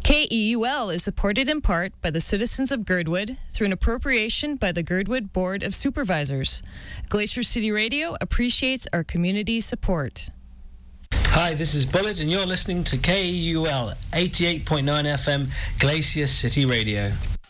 KEUL is supported in part by the citizens of Girdwood through an appropriation by the Girdwood Board of Supervisors. Glacier City Radio appreciates our community support. Hi, this is Bullet, and you're listening to KEUL 88.9 FM Glacier City Radio.